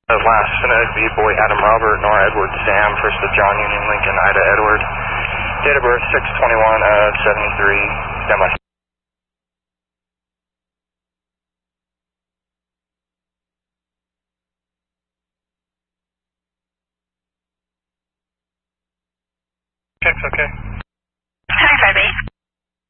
Last Finite V, boy Adam Robert, Nora Edward Sam, first of John Union Lincoln, Ida Edward. Date of birth 6/21/73. Standby. Check's okay.